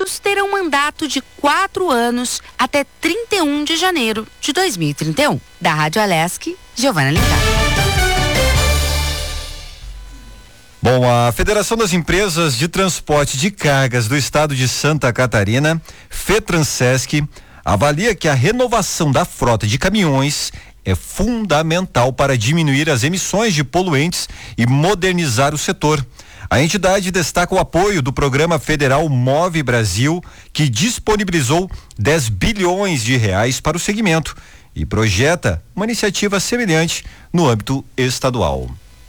vereadores terão mandato de 4 anos até 31 de janeiro de 2031. Da Rádio Alesc, Giovana Lincar. Bom, a Federação das Empresas de Transporte de Cargas do Estado de Santa Catarina, FETRANSESC, avalia que a renovação da frota de caminhões é fundamental para diminuir as emissões de poluentes e modernizar o setor. A entidade destaca o apoio do Programa Federal Move Brasil, que disponibilizou 10 bilhões de reais para o segmento e projeta uma iniciativa semelhante no âmbito estadual.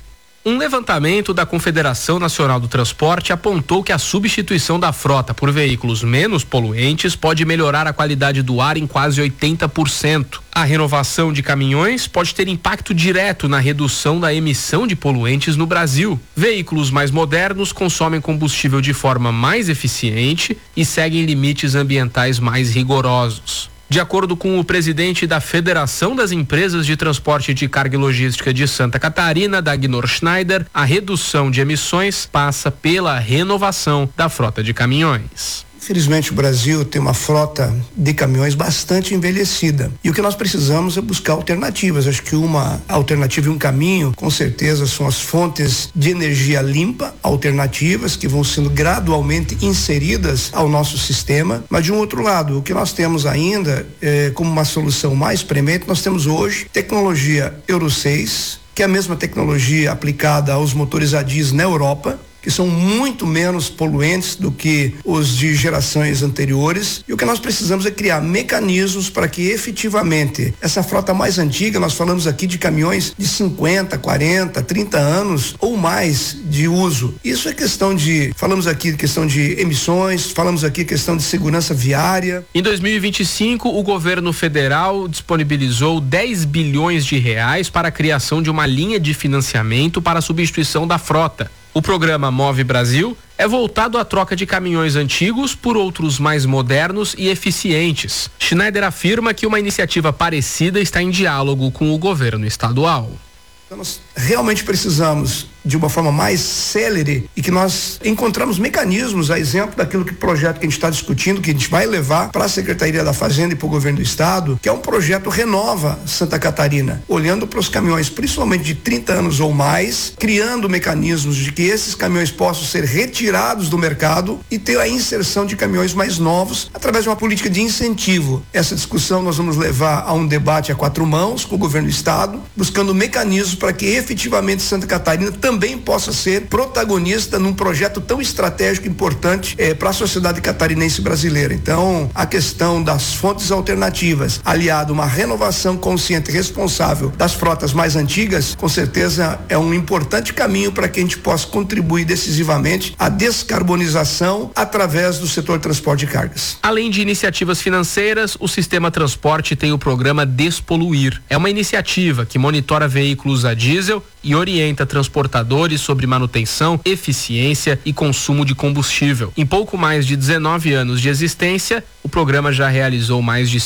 Um levantamento da Confederação Nacional do Transporte apontou que a substituição da frota por veículos menos poluentes pode melhorar a qualidade do ar em quase 80%. A renovação de caminhões pode ter impacto direto na redução da emissão de poluentes no Brasil. Veículos mais modernos consomem combustível de forma mais eficiente e seguem limites ambientais mais rigorosos. De acordo com o presidente da Federação das Empresas de Transporte de Carga e Logística de Santa Catarina, Dagnor Schneider, a redução de emissões passa pela renovação da frota de caminhões. Infelizmente o Brasil tem uma frota de caminhões bastante envelhecida e o que nós precisamos é buscar alternativas. Acho que uma alternativa e um caminho, com certeza, são as fontes de energia limpa, alternativas que vão sendo gradualmente inseridas ao nosso sistema, mas de um outro lado, o que nós temos ainda como uma solução mais premente, nós temos hoje tecnologia Euro 6, que é a mesma tecnologia aplicada aos motores a diesel na Europa, que são muito menos poluentes do que os de gerações anteriores, e o que nós precisamos é criar mecanismos para que efetivamente essa frota mais antiga, nós falamos aqui de caminhões de 50, 40, 30 anos ou mais de uso. Isso é falamos aqui de questão de emissões, falamos aqui questão de segurança viária. Em 2025, o governo federal disponibilizou 10 bilhões de reais para a criação de uma linha de financiamento para a substituição da frota. O programa Move Brasil é voltado à troca de caminhões antigos por outros mais modernos e eficientes. Schneider afirma que uma iniciativa parecida está em diálogo com o governo estadual. Então nós realmente precisamos de uma forma mais célere e que nós encontramos mecanismos, a exemplo daquilo que projeto que a gente está discutindo, que a gente vai levar para a Secretaria da Fazenda e para o Governo do Estado, que é um projeto Renova Santa Catarina, olhando para os caminhões principalmente de 30 anos ou mais, criando mecanismos de que esses caminhões possam ser retirados do mercado e ter a inserção de caminhões mais novos através de uma política de incentivo. Essa discussão nós vamos levar a um debate a 4 mãos com o Governo do Estado, buscando mecanismos para que efetivamente Santa Catarina também possa ser protagonista num projeto tão estratégico e importante para a sociedade catarinense brasileira. Então, a questão das fontes alternativas, aliado a uma renovação consciente e responsável das frotas mais antigas, com certeza é um importante caminho para que a gente possa contribuir decisivamente à descarbonização através do setor de transporte de cargas. Além de iniciativas financeiras, o Sistema Transporte tem o programa Despoluir. É uma iniciativa que monitora veículos a diesel e orienta transportadores sobre manutenção, eficiência e consumo de combustível. Em pouco mais de 19 anos de existência, o programa já realizou mais de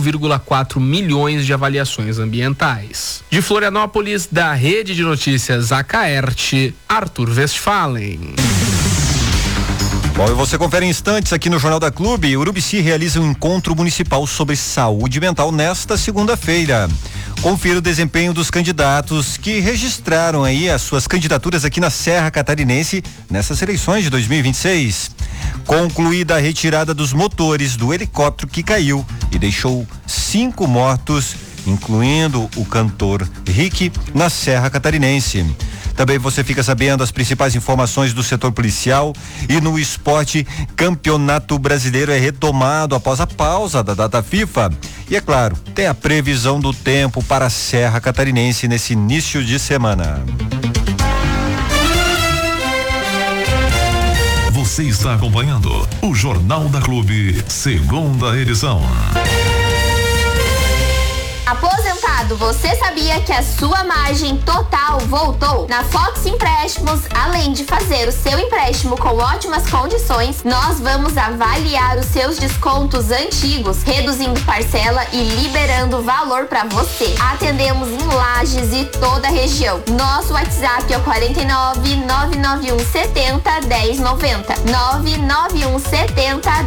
5,4 milhões de avaliações ambientais. De Florianópolis, da Rede de Notícias Acaerte, Arthur Westphalen. Bom, e você confere em instantes aqui no Jornal da Clube. O Urubici realiza um encontro municipal sobre saúde mental nesta segunda-feira. Confira o desempenho dos candidatos que registraram aí as suas candidaturas aqui na Serra Catarinense nessas eleições de 2026. Concluída a retirada dos motores do helicóptero que caiu e deixou 5 mortos, incluindo o cantor Rick, na Serra Catarinense. Também você fica sabendo as principais informações do setor policial e no esporte. Campeonato Brasileiro é retomado após a pausa da data FIFA. E é claro, tem a previsão do tempo para a Serra Catarinense nesse início de semana. Você está acompanhando o Jornal da Clube, segunda edição. Aposentado, você sabia que a sua margem total voltou? Na Fox Empréstimos, além de fazer o seu empréstimo com ótimas condições, nós vamos avaliar os seus descontos antigos, reduzindo parcela e liberando valor para você. Atendemos em Lages e toda a região. Nosso WhatsApp é o 49 991 70 1090. 991 70